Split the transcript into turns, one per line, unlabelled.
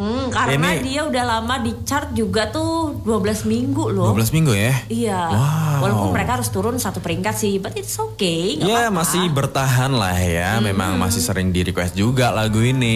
Karena dia udah lama di chart juga tuh 12 minggu loh.
12 minggu ya?
Iya.
Wow.
Walaupun mereka harus turun 1 peringkat sih, but it's okay.
Ya masih bertahan lah ya. Memang masih sering di request juga lagu ini.